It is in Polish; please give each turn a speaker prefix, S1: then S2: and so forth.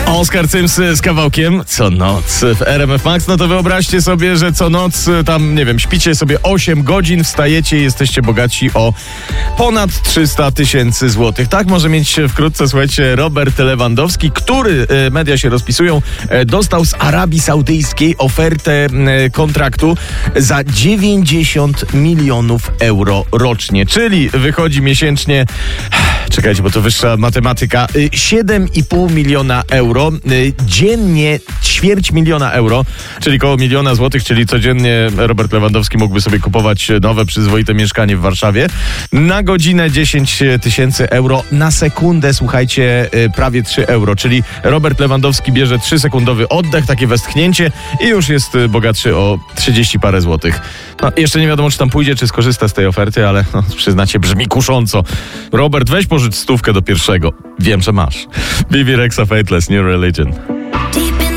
S1: Oskar Cyms z kawałkiem Co noc w RMF Max. No to wyobraźcie sobie, że co noc tam, nie wiem, śpicie sobie 8 godzin, wstajecie i jesteście bogaci o ponad 300 000 złotych. Tak może mieć wkrótce, słuchajcie, Robert Lewandowski, który, media się rozpisują, dostał z Arabii Saudyjskiej ofertę kontraktu za 90 milionów euro rocznie, czyli wychodzi miesięcznie, czekajcie, bo to wyższa matematyka, 7,5 miliona euro, dziennie 250 000 euro, czyli koło 1 000 000 złotych, czyli codziennie Robert Lewandowski mógłby sobie kupować nowe, przyzwoite mieszkanie w Warszawie. Na godzinę 10 000 euro, na sekundę, słuchajcie, prawie 3 euro, czyli Robert Lewandowski bierze 3-sekundowy oddech, takie westchnięcie i już jest bogatszy o 30 parę złotych. No, jeszcze nie wiadomo, czy tam pójdzie, czy skorzysta z tej oferty, ale przyznacie, brzmi kusząco. Robert, weź pożycz 100 do pierwszego. Wiem, że masz. Vivi Rexa, Fateless, New Religion.